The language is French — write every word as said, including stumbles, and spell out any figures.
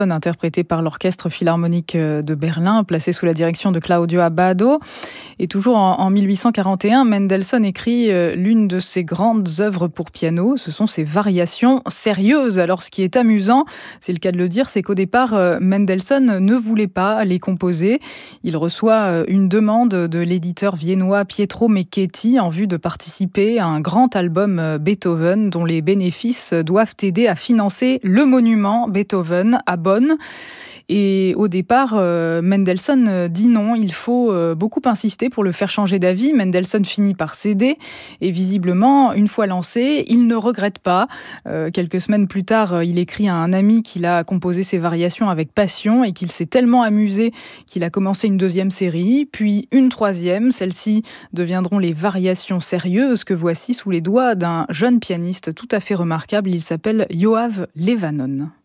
interprété par l'Orchestre Philharmonique de Berlin, placé sous la direction de Claudio Abbado. Et toujours en, en mille huit cent quarante et un, Mendelssohn écrit euh, l'une de ses grandes œuvres pour piano. Ce sont ses variations sérieuses. Alors, ce qui est amusant, c'est le cas de le dire, c'est qu'au départ, euh, Mendelssohn ne voulait pas les composer. Il reçoit euh, une demande de l'éditeur viennois Pietro Mecchetti en vue de participer à un grand album euh, Beethoven, dont les bénéfices doivent aider à financer le monument Beethoven à Bonn. Et au départ, euh, Mendelssohn dit non, il faut euh, beaucoup insister pour le faire changer d'avis. Mendelssohn finit par céder et visiblement, une fois lancé, il ne regrette pas. Euh, quelques semaines plus tard, il écrit à un ami qu'il a composé ses variations avec passion et qu'il s'est tellement amusé qu'il a commencé une deuxième série, puis une troisième. Celles-ci deviendront les variations sérieuses que voici sous les doigts d'un jeune pianiste tout à fait remarquable. Il s'appelle Yoav Levanon.